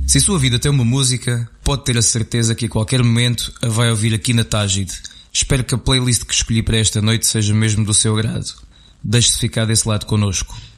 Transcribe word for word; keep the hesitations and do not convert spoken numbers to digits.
Se a sua vida tem uma música, pode ter a certeza que a qualquer momento a vai ouvir aqui na Tágide. Espero que a playlist que escolhi para esta noite seja mesmo do seu agrado. Deixe-se ficar desse lado connosco.